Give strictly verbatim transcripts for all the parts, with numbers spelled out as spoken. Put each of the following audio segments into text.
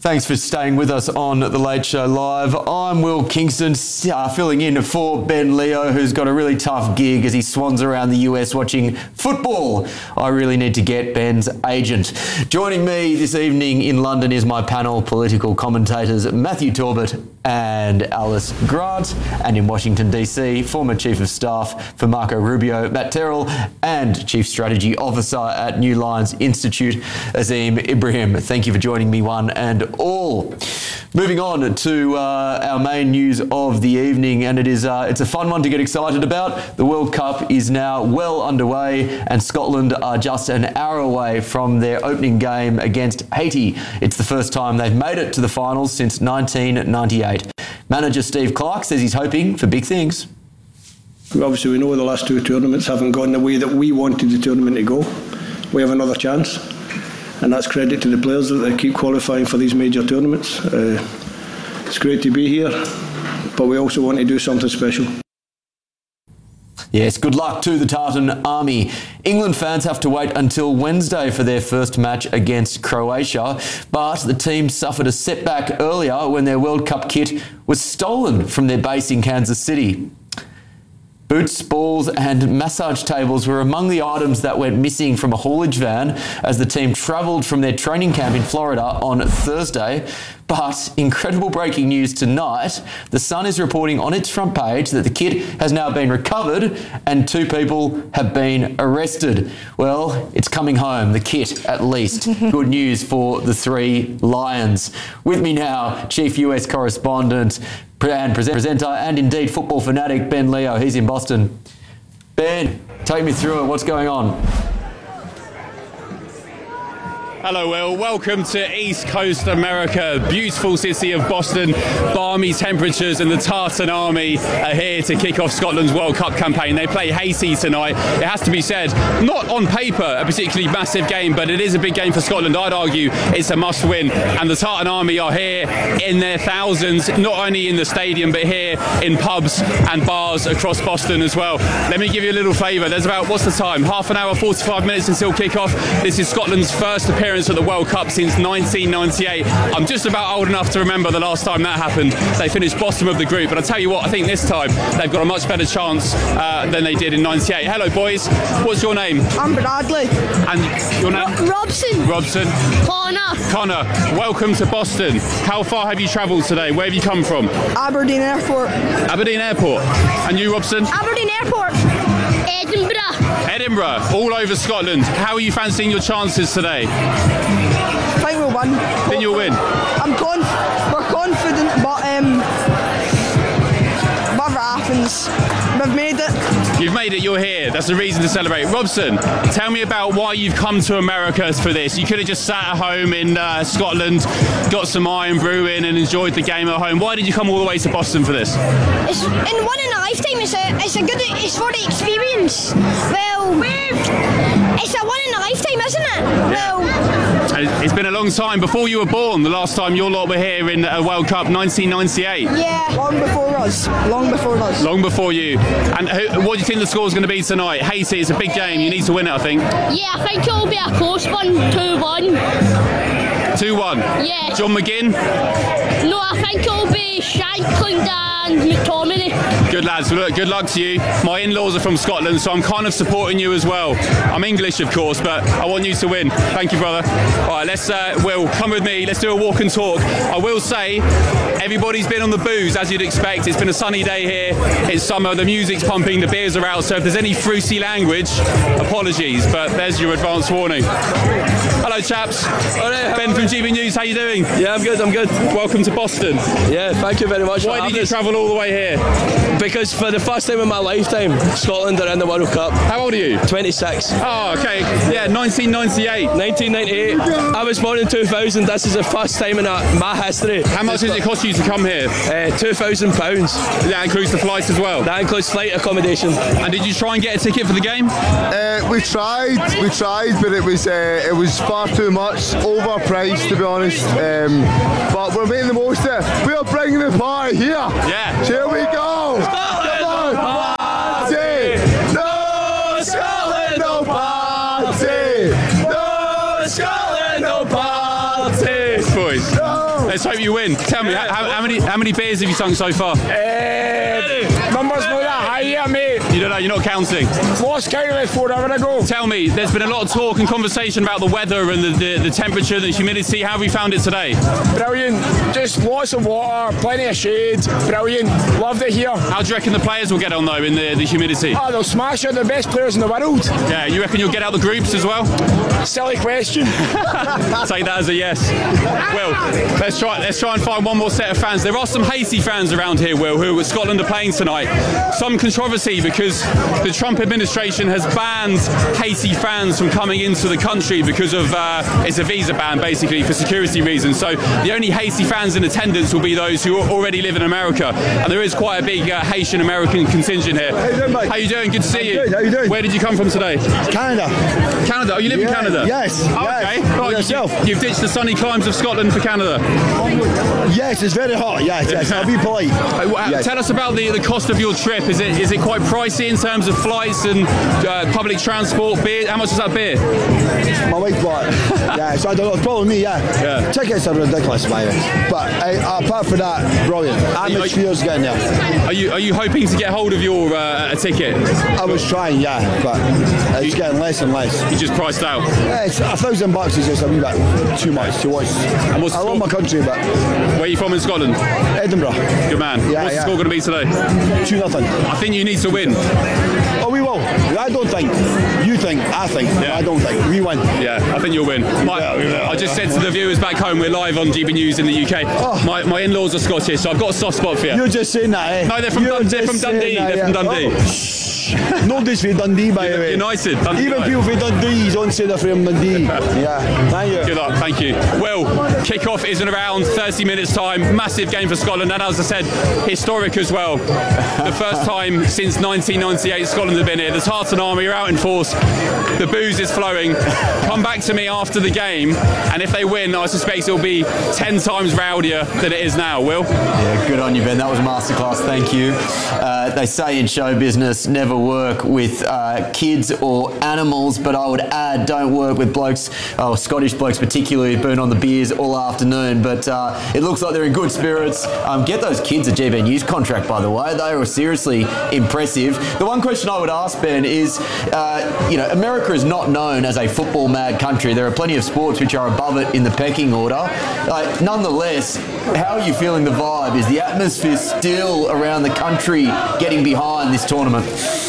Thanks for staying with us on The Late Show Live. I'm Will Kingston, uh, filling in for Ben Leo, who's got a really tough gig as he swans around the U S watching football. I really need to get Ben's agent. Joining me this evening in London is my panel political commentators Matthew Torbett and Alice Grant, and in Washington D C, former Chief of Staff for Marco Rubio, Matt Terrell, and Chief Strategy Officer at New Lines Institute, Azim Ibrahim. Thank you for joining me, one and all. Moving on to uh, our main news of the evening, and it is uh, it's a fun one to get excited about. The World Cup is now well underway, and Scotland are just an hour away from their opening game against Haiti. It's the first time they've made it to the finals since nineteen ninety-eight. Manager Steve Clarke says he's hoping for big things. Obviously, we know the last two tournaments haven't gone the way that we wanted the tournament to go. We have another chance, and that's credit to the players that they keep qualifying for these major tournaments. Uh, it's great to be here, but we also want to do something special. Yes, good luck to the Tartan Army. England fans have to wait until Wednesday for their first match against Croatia, but the team suffered a setback earlier when their World Cup kit was stolen from their base in Kansas City. Boots, balls and massage tables were among the items that went missing from a haulage van as the team travelled from their training camp in Florida on Thursday. But incredible breaking news tonight. The Sun is reporting on its front page that the kit has now been recovered and two people have been arrested. Well, it's coming home, the kit at least. Good news for the three Lions. With me now, Chief U S Correspondent and presenter and indeed football fanatic Ben Leo. He's in Boston. Ben, take me through it. What's going on? Hello, Will. Welcome to East Coast America. Beautiful city of Boston. Balmy temperatures, and the Tartan Army are here to kick off Scotland's World Cup campaign. They play Haiti tonight. It has to be said, not on paper a particularly massive game, but it is a big game for Scotland. I'd argue it's a must-win. And the Tartan Army are here in their thousands, not only in the stadium, but here in pubs and bars across Boston as well. Let me give you a little flavour. There's about, what's the time? Half an hour, forty-five minutes until kick-off. This is Scotland's first appearance at the World Cup since nineteen ninety-eight. I'm just about old enough to remember the last time that happened. They finished bottom of the group, but I tell you what, I think this time they've got a much better chance uh, than they did in ninety-eight. Hello, boys. What's your name? I'm Bradley. And your name? Ro- Robson. Robson. Connor. Connor, welcome to Boston. How far have you travelled today? Where have you come from? Aberdeen Airport. Aberdeen Airport. And you, Robson? Aberdeen Airport. Edinburgh. Edinburgh, all over Scotland. How are you fancying your chances today? I think we'll win. Think you'll win? I'm conf- we're confident, but um, whatever happens, we've made it. You've made it, you're here. That's a reason to celebrate. Robson, tell me about why you've come to America for this. You could have just sat at home in uh, Scotland, got some Iron Brew in and enjoyed the game at home. Why did you come all the way to Boston for this? It's in one in a lifetime. It's a, it's a good, it's for the experience. Well, it's a one in a lifetime, isn't it? Well, it's been a long time. Before you were born, the last time your lot were here in a World Cup, nineteen ninety-eight. Yeah. Long before us. Long before us. Long before you. And who, what do you think the score's going to be tonight? Haiti, it's a big game. You need to win it, I think. Yeah, I think it'll be a close one, two one. two one? Yeah. John McGinn? No, I think it'll be Shankland and McTominay. Good lads, look, good luck to you. My in-laws are from Scotland, so I'm kind of supporting you as well. I'm English, of course, but I want you to win. Thank you, brother. All right, let's, uh, Will, come with me. Let's do a walk and talk. I will say, everybody's been on the booze, as you'd expect. It's been a sunny day here. It's summer, the music's pumping, the beers are out, so if there's any fruity language, apologies, but there's your advance warning. Hello, chaps. All right, Ben from G B News, how you doing? Yeah, I'm good, I'm good. Welcome to Boston. Yeah, thank you very much. Why did you travel all the way here? Because for the first time in my lifetime, Scotland are in the World Cup. How old are you? twenty-six. Oh, okay. Yeah, nineteen ninety-eight. nineteen ninety-eight. I was born in two thousand. This is the first time in my history. How much did it cost you to come here? Uh, two thousand pounds. That includes the flights as well? That includes flight accommodation. And did you try and get a ticket for the game? Uh, we tried, we tried, but it was uh, it was far too much, overpriced to be honest. Um, but we're making the most of it. We are bringing the party here. Yeah. Here we go. Scotland, come on. Party. No Scotland, no party. No Scotland, no party. Boys. No. Let's hope you win. Tell me, how, how many how many beers have you sung so far? Uh, numbers not that high yet, mate. You don't know, you're not counting. Lost count like four hours ago. Tell me, there's been a lot of talk and conversation about the weather and the, the, the temperature, the humidity. How have you found it today? Brilliant. Just lots of water, plenty of shade. Brilliant. Loved it here. How do you reckon the players will get on though in the, the humidity? Oh, they'll smash it. They're the best players in the world. Yeah, you reckon you'll get out the groups as well? Silly question. Take that as a yes. Will, let's try let's try and find one more set of fans. There are some Hasty fans around here, Will, who Scotland are playing tonight. Some controversy because the Trump administration has banned Hasty fans from coming into the country because of uh, it's a visa ban basically for security reasons. So the only Hasty fans in attendance will be those who already live in America, and there is quite a big uh, Haitian American contingent here. How you doing, mate? How you doing? Good to see you. Good. How you doing? Where did you come from today? Canada. Canada. Oh, you live yeah. in Canada? Yes. Oh, yes. okay. Oh, yourself. You, you've ditched the sunny climes of Scotland for Canada. Yes, it's very hot. Yes, yes. I'll be polite. Uh, well, yes. Tell us about the, the cost of your trip. Is it is it quite pricey in terms of flights and uh, public transport? Beer? How much is that beer? My wife bought it. Yeah, so I don't know. It's probably me. Yeah. Yeah. Tickets are ridiculous, man. But uh, apart from that, brilliant. Atmosphere's getting there. Are you are you hoping to get hold of your uh, a ticket? I was trying, yeah, but it's getting less and less. You just priced out. Yeah, it's a thousand bucks is just a wee bit too much to watch. I love score? my country, but where are you from in Scotland? Edinburgh. Good man. Yeah, What's yeah. the score going to be today? Two nothing. I think you need to win. Oh, we will. I don't think. You think. I think. Yeah. I don't think. We win. Yeah, I think you'll win. My, Yeah, we will. I just said to the viewers back home, we're live on G B News in the U K. Oh. My, my in-laws are Scottish, so I've got a soft spot for you. You're just saying that, eh? No, they're from, You're Dun- they're from just Dundee. saying that, They're from yeah. Dundee. Oh, shh. Nobody's from Dundee, by the way. United. Dundee Even United. people from Dundee don't say they're from Dundee. Yeah. Thank you. Good luck, thank you. Well, kick-off is in around thirty minutes' time. Massive game for Scotland, and as I said, historic as well. The first time since nineteen ninety-eight Scotland have been here. The Tartan Army are out in force. The booze is flowing. Come back to me after the game, and if they win, I suspect it'll be ten times rowdier than it is now, Will? Yeah, good on you, Ben. That was a masterclass. Thank you. Uh, they say in show business, never work with uh, kids or animals, but I would add, don't work with blokes, oh, Scottish blokes particularly, who've been on the beers all afternoon. But uh, it looks like they're in good spirits. Um, get those kids a G B News contract, by the way. They are seriously impressive. The one question I would ask, Ben, is, uh, you know, America is not known as a football-mad country. There are plenty of sports which are above it in the pecking order. Uh, nonetheless, how are you feeling the vibe? Is the atmosphere still around the country getting behind this tournament?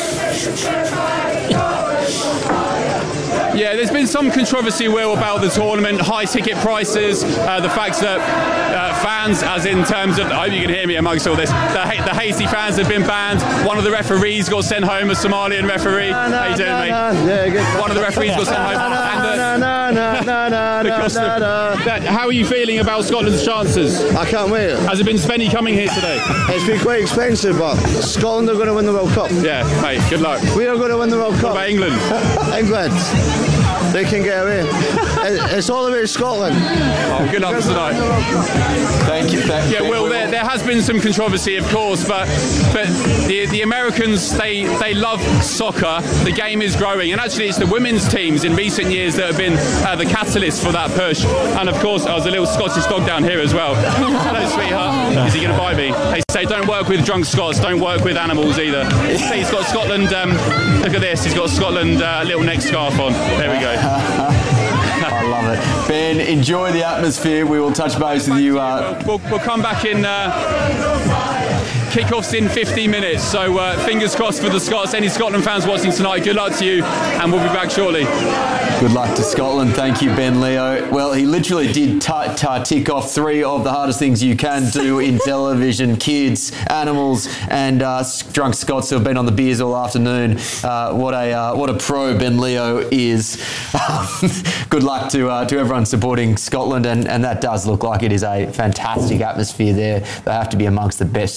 Yeah, there's been some controversy, Will, about the tournament, high ticket prices, uh, the fact that uh, fans, as in terms of, I hope you can hear me amongst all this, the, the Hasty fans have been banned. One of the referees got sent home, a Somalian referee. No, no, How you doing, no, mate? no. Yeah, good. One of the referees got sent home. and the, No, no, no, no, no, the no, cost no, of- no. that- how are you feeling about Scotland's chances? I can't wait. Has it been spenny coming here today? It's been quite expensive, but Scotland are going to win the World Cup. Yeah, mate, good luck. We are going to win the World What Cup. about England? England. They can get away. It- It's all about Scotland. Oh, good luck tonight. Thank you. Thank Yeah, Ben. Will, there, there has been some controversy, of course, but but the the Americans, they they love soccer. The game is growing, and actually, it's the women's teams in recent years that have been uh, the catalyst for that push. And of course, I was a little Scottish dog down here as well. Hello, sweetheart. Is he going to bite me? They say don't work with drunk Scots, don't work with animals either. See, he's got Scotland. Um, look at this. He's got Scotland uh, little neck scarf on. There we go. I love it. Ben, enjoy the atmosphere. We will touch base with you. Uh, We'll, we'll come back in. Uh, Kickoff's in fifteen minutes, so uh, fingers crossed for the Scots. Any Scotland fans watching tonight, good luck to you, and we'll be back shortly. Good luck to Scotland. Thank you, Ben Leo. Well, he literally did t- t- tick off three of the hardest things you can do in television: kids, animals, and uh, drunk Scots who have been on the beers all afternoon. Uh, what a uh, what a pro Ben Leo is. Good luck to uh, to everyone supporting Scotland, and, and that does look like it is a fantastic atmosphere there. They have to be amongst the best fans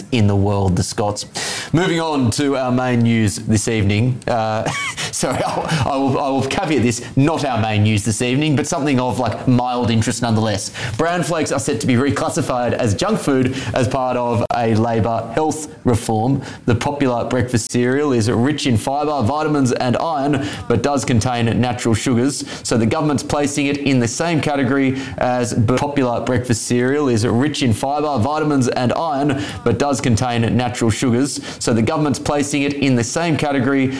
in the world, the Scots. Moving on to our main news this evening. Uh, sorry, I'll, I, will, I will caveat this, not our main news this evening, but something of like mild interest nonetheless. Bran flakes are set to be reclassified as junk food as part of a Labor health reform. The popular breakfast cereal is rich in fibre, vitamins and iron, but does contain natural sugars. So the government's placing it in the same category as popular breakfast cereal is rich in fibre, vitamins and iron, but does contain natural sugars. So the government's placing it in the same category